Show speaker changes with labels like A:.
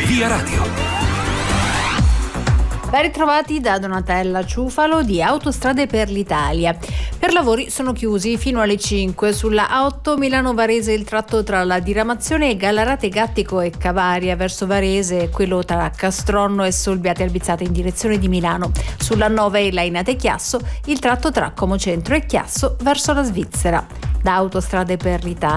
A: Via Radio.
B: Ben ritrovati da Donatella Ciufalo di Autostrade per l'Italia. Per lavori sono chiusi fino alle 5 sulla A8 Milano-Varese il tratto tra la diramazione Gallarate Gattico e Cavaria verso Varese e quello tra Castronno e Solbiate Albizzate in direzione di Milano. Sulla 9 Lainate Chiasso il tratto tra Como Centro e Chiasso verso la Svizzera. Da Autostrade per l'Italia